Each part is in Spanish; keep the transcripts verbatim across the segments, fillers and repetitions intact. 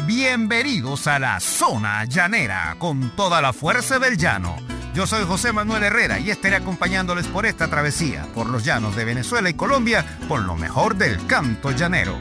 gente, bienvenidos a la Zona Llanera, con toda la fuerza del llano. Yo soy José Manuel Herrera y estaré acompañándoles por esta travesía, por los llanos de Venezuela y Colombia, con lo mejor del canto llanero.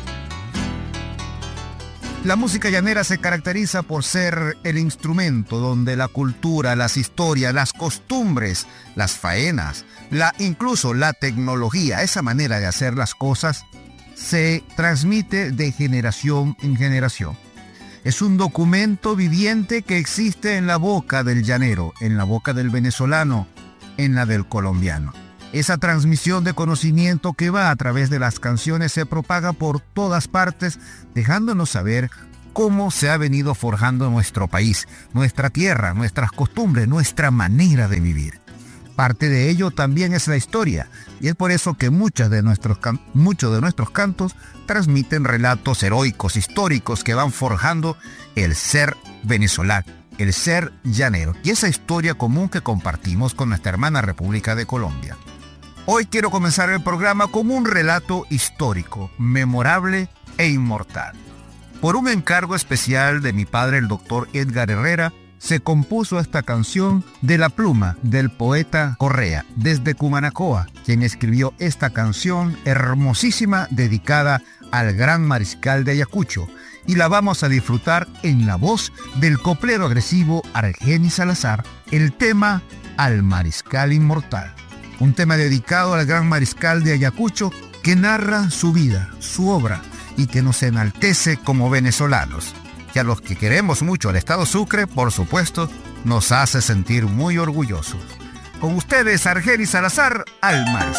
La música llanera se caracteriza por ser el instrumento donde la cultura, las historias, las costumbres, las faenas, la, incluso la tecnología, esa manera de hacer las cosas, se transmite de generación en generación. Es un documento viviente que existe en la boca del llanero, en la boca del venezolano, en la del colombiano. Esa transmisión de conocimiento que va a través de las canciones se propaga por todas partes, dejándonos saber cómo se ha venido forjando nuestro país, nuestra tierra, nuestras costumbres, nuestra manera de vivir. Parte de ello también es la historia, y es por eso que muchas de nuestros can- muchos de nuestros cantos transmiten relatos heroicos, históricos, que van forjando el ser venezolano, el ser llanero, y esa historia común que compartimos con nuestra hermana República de Colombia. Hoy quiero comenzar el programa con un relato histórico, memorable e inmortal. Por un encargo especial de mi padre, el doctor Edgar Herrera, se compuso esta canción de la pluma del poeta Correa, desde Cumanacoa, quien escribió esta canción hermosísima dedicada al gran mariscal de Ayacucho, y la vamos a disfrutar en la voz del coplero agresivo Argenis Salazar, el tema Al Mariscal Inmortal. Un tema dedicado al gran mariscal de Ayacucho que narra su vida, su obra, y que nos enaltece como venezolanos. Y a los que queremos mucho al Estado Sucre, por supuesto, nos hace sentir muy orgullosos. Con ustedes, Argenis Salazar, Al Mariscal.